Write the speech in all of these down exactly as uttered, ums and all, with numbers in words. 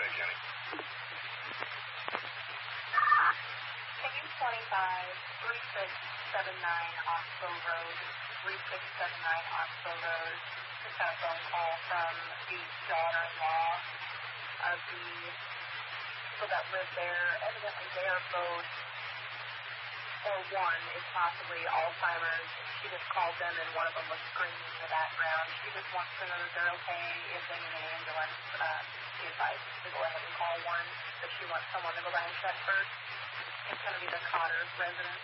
ahead, Kenny. Can you twenty-five, three six seven nine Oxbow Road, three six seven nine Oxbow Road. Just got a phone call from the daughter-in-law of the people that live there. Evidently, they are both, or one is possibly Alzheimer's. She just called them, and one of them was screaming in the background. She just wants to know that they're okay. If they need an ambulance, uh, she advised to go ahead and call one, but she wants someone to go by and check first. It's going to be the Cotter resident.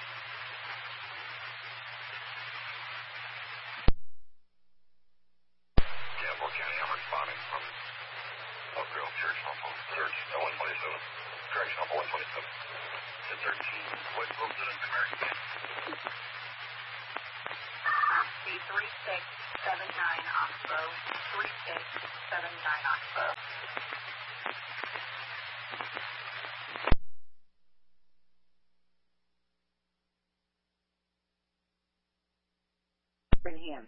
Campbell County, I'm responding from Oak Grove Church, Norfolk. Search, no one twenty-seven. Correction, number one twenty-seven. The thirteen, what road did it American? The three six seven nine Oxbow, three six seven nine Oxbow. Bring him.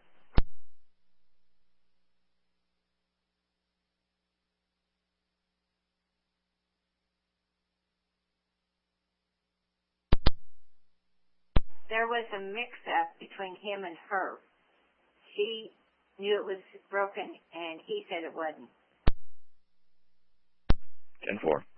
There was a mix-up between him and her. She knew it was broken, and he said it wasn't. ten four.